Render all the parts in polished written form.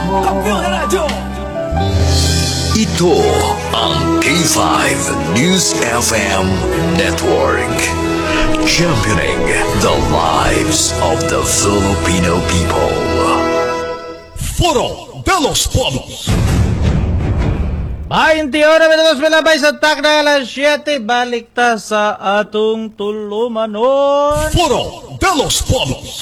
Ito ang K5 News FM Network. Championing the lives of the Filipino people. Foro de los Pueblos. 20 minutos milabay sa takna alas 7. Balik ta sa atong tulumanon. Foro de los Pueblos.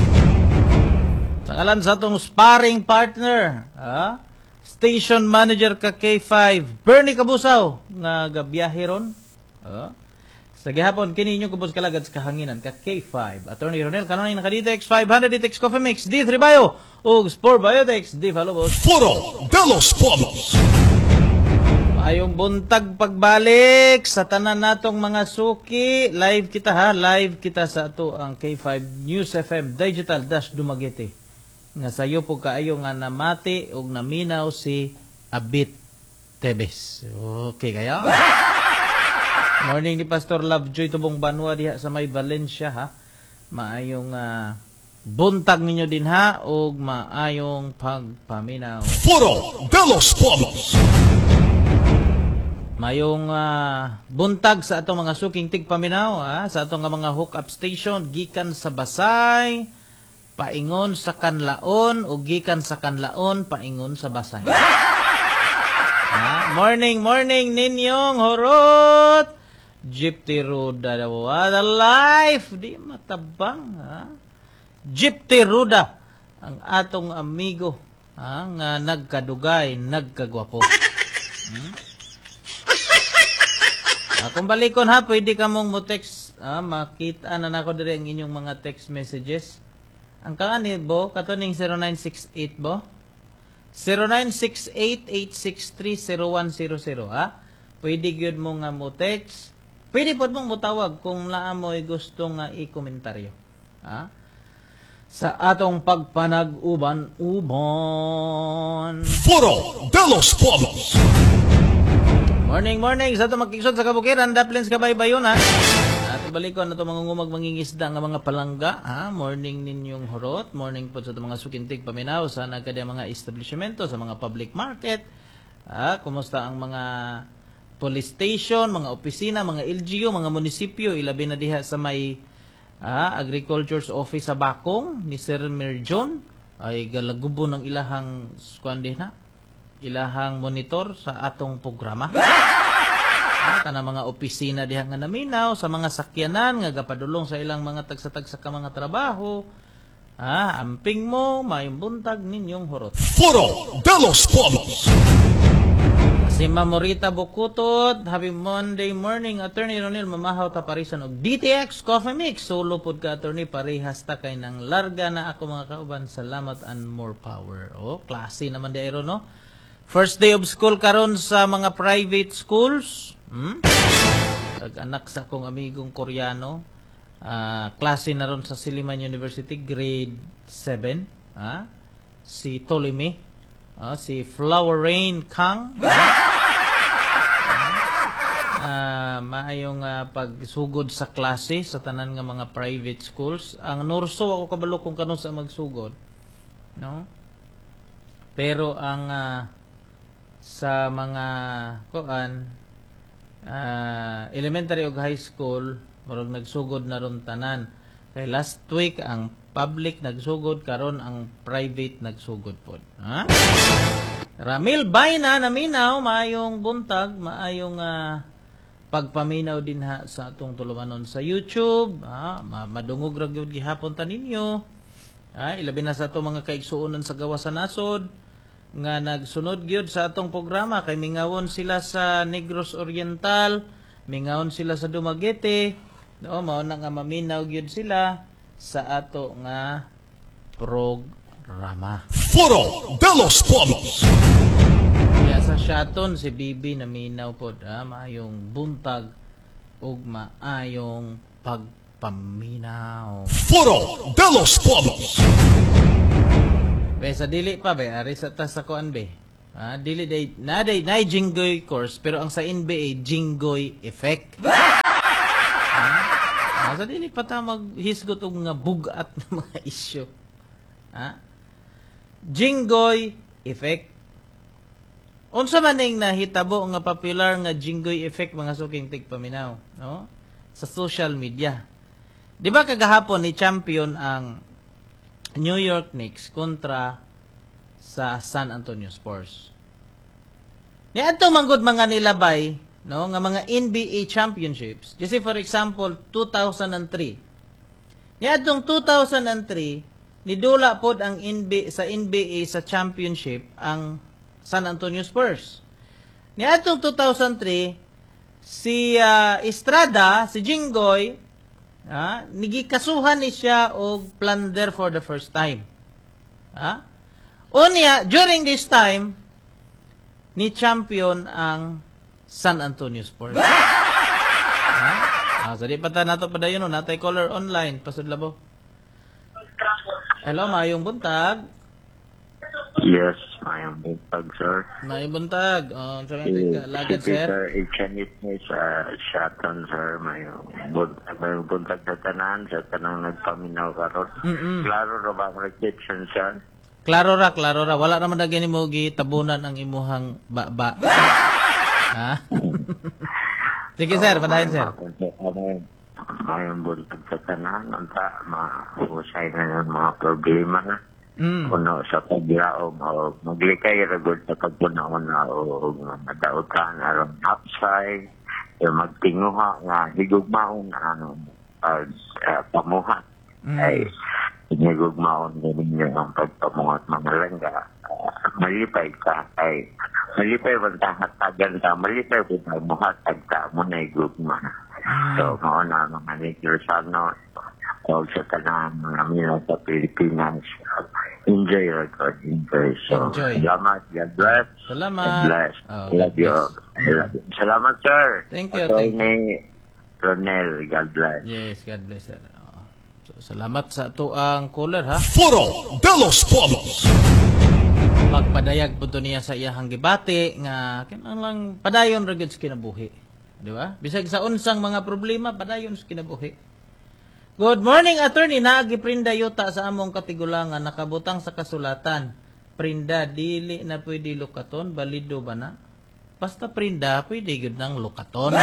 Sa ngalan sa atong sparring partner, station manager ka K5, Bernie Kabusaw, nga gabiyahe ron. Sa gihapon, kini inyong kubos kalagad sa kahanginan ka K5. Attorney Ronel, kanonay nakaditex 500 ditex Coffee Mix, D3 Bio, ug Sport Biotex, D Falobos. Foro de los Pueblos. Ayong buntag pagbalik sa tanan natong mga suki. Live kita ha, live kita sa ato ang K5 News FM Digital Dash Dumaguete. Nga sayo po kaayo nga namati o naminaw si Abit Tebes. Okay kaya? Morning ni Pastor Lovejoy Tubong Banwa diha sa may Valencia ha. Maayong buntag ninyo din ha o maayong pagpaminaw. Foro de los Pueblos. Mayong buntag sa atong mga suking tigpaminaw, sa atong mga hook-up station, gikan sa Basay, paingon sa Kanlaon, o gikan sa Kanlaon, paingon sa Basay. Morning ninyong horot! Gypty Ruda daw. The life! Di matabang, Gypty Ruda, ang atong amigo, nga nagkadugay, nagkagwapo. Kung balikon ha, pwede ka mong mo-text. Makita na nako diri ang inyong mga text messages. Ang kaani bo, katuning 0968 bo. 0968-863-0100 ha. Pwede gyud mo nga mo-text. Pwede pod mong mutawag kung naamoy gusto nga i-komentaryo. Sa atong pagpanag-uban. Foro de los Pueblos. Morning. Sa ito magkiksod sa kabukiran, Daplins kabaybayon ha. At balikon na ito mga mangingisda nga mga palangga ha. Morning ninyong horot. Morning po sa ito mga sukintig paminaw sa nagkada mga establishmento, sa mga public market. Kumusta ang mga police station, mga opisina, mga LGU, mga munisipyo, ilabi na diha sa may agriculture's office sa Bakong ni Sir Merjon ay galagubo ng ilahang skwande na. Ilahang monitor sa atong programa. Kana mga opisina diha nga naminaw, sa mga sakyanan nga gapadulong sa ilang mga tagsa-tagsa ka mga trabaho. Amping mo, mayong buntag ninyong horot. Foro de los Pueblos. Si Mamorita Bukutot, happy Monday morning, Attorney Ronel, mamahaw ta parisan og DTX Coffee Mix. Solo pod ka, Attorney, parehas ta kay nang larga na ako mga kauban. Salamat and more power. Klase naman di aero, no? First day of school karon sa mga private schools. Anak sa akong amigong Koreano. Klase na ron sa Silliman University, grade 7. Si Tolime. Si Flower Rain Kang. Maayong pagsugod sa klase sa tanan nga mga private schools. Ang nurso ako kabalo kung kanon sa magsugod. No? Pero ang sa mga elementary ug high school murag nagsugod na ron tanan kay last week ang public nagsugod karon ang private nagsugod pod Ramil Bayna naminaw maayong buntag maayong pagpaminaw din ha sa atong tulumanon sa YouTube madungog ra gyud gihapon ta ninyo ilabi na sa atong mga kaigsuonon sa gawas sa nasod nga nagsunod gyud sa atong programa kay mingawon sila sa Negros Oriental, mingawon sila sa Dumaguete, mao na nga maminaw gyud sila sa ato nga programa. Foro de los Pueblos. Kaya sa Shaton si Bibi naminaw pod maayong buntag ug maayong pagpaminaw. Foro de los Pueblos. Sa dili pa ari sa tas sa kuan dili day na Jinggoy course pero ang sa NBA Jinggoy effect. Sa dili pa ta maghisgot og nga bugat na mga isyu. Jinggoy effect. Unsa man ning nahitabo nga popular nga Jinggoy effect mga suking tigpaminaw, no? Sa social media. Di ba kagahapon ni champion ang New York Knicks kontra sa San Antonio Spurs. Ni adto manggod mga nilabay, no, nga mga NBA championships. Just for example, 2003. Ni adtong 2003, nidula pod ang NBA sa championship ang San Antonio Spurs. Ni atong 2003, si Estrada, si Jinggoy, nigikasuhan ni siya og plunder for the first time. Unya, during this time, ni champion ang San Antonio Spurs. So di pa ta nato padayon natay caller online pasudlabo. Hello, mayong buntag. Yes, mayang buntag, sir. Mayong buntag. Sa mga lagad, sir. Sir, i-chanit niyo sa Shaton, sir. Mayang buntag sa tanan, sa tanang nagpaminaw karon. Klaro ra ba ang rejection, sir? Klaro ra. Wala naman na gani mo gitabunan ang imuhang baba. Ha? Sige, sir. Padayon, sir. Mayang buntag sa tanan, anta, mahusay na yung mga problema na. Kuno sa paglaom o maglikay ragod sa pagpunaon o madautan aron upside o magtinguha nga higugmaon pamuhat ay higugmaon din ang pagpamuhat mga langga malipay ka ay malipay bantahat tagan ka malipay pagpamuhat tagka mo na higugma so mauna mga Nigersano o sa tanang mga mila sa Pilipinas enjoy record, enjoy. So, enjoy. Salamat, God bless. Salamat. God bless. God bless. I love you. Salamat, sir. Thank you. Ni Ronel, God bless. Yes, God bless, sir. So, salamat sa tuang caller, ha? Foro de los Polos. Magpadayag po niya sa iyahang gibati nga kinang lang padayon ra gyud sa kinabuhi. Di ba? Bisag sa unsang mga problema, padayon sa kinabuhi. Good morning, attorney. Naagi prinda yuta sa among katigulangan nakabutang sa kasulatan. Prinda dili na pwede lukaton, balido ba na? Basta prinda pwede gyud nang lukaton.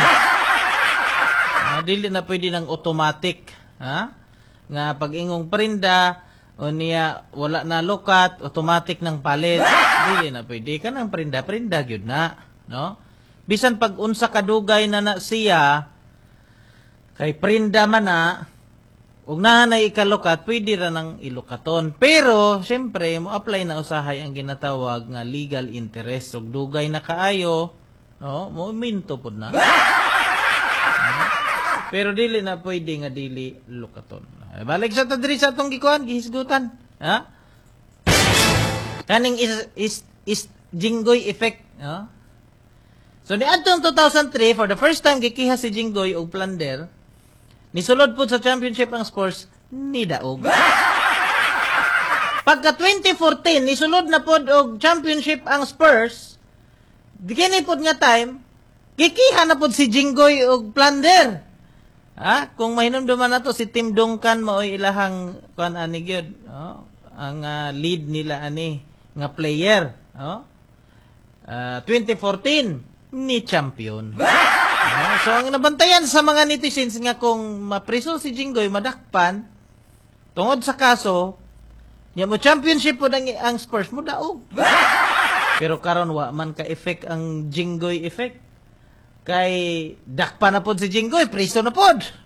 Dili na pwede nang automatic, ha? Nga pag ingong prinda o niya wala na lukat, automatic nang palit. Dili na pwede ka nang prinda gyud na, no? Bisan pag unsa kadugay na siya kay prinda man na ug nahanay ikalukat, pwede ra nang ilukaton. Pero, syempre, mo apply na usahay ang ginatawag nga legal interest. Ug dugay na kaayo, no? Mo minto pod na. Pero dili na pwede nga dili lukaton. Balik sa tadri sa atong gikuan, gihisgutan. Ha? Kaning is Jinggoy effect, no? So, ni atong 2003, for the first time gikiha si Jinggoy og plunder. Nisulod po sa championship ang Spurs, ni daog. Pagka 2014, nisulod na po og championship ang Spurs, dikini po nga time, gikiha na po si Jinggoy og plunder. Kung mahinumduman na to, si Tim Duncan mo ilahang kuan ani gyud, ang lead nila ani nga player. 2014, ni champion. So, ang nabantayan sa mga netizens nga kung mapriso si Jinggoy, madakpan, tungod sa kaso, niya mo championship po ang Spurs mo daog. Pero karon wa man ka-effect ang Jinggoy effect. Kay dakpan na po si Jinggoy, priso na po.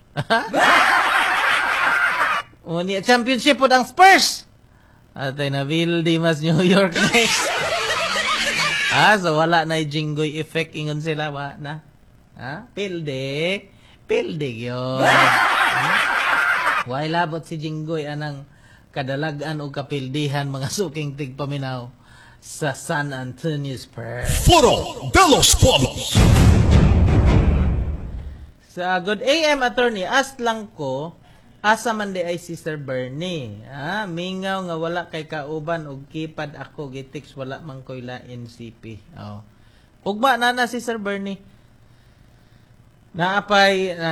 O niya championship po ang Spurs. Atay na Vildi mas New York Knicks. So wala na yung Jinggoy effect, ingon sila, wa na. Pilde yun. Why labot si Jinggoy anang kadalagan o kapildihan mga suking tigpaminaw sa San Antonio Spurs. Foro de los Polos. Sa Good AM attorney, ask lang ko, asa man di ay si Sir Bernie. Mingaw nga wala kay kauban og kipad ako gitix wala man koy lain CP. Ugma na si Sir Bernie. Naapay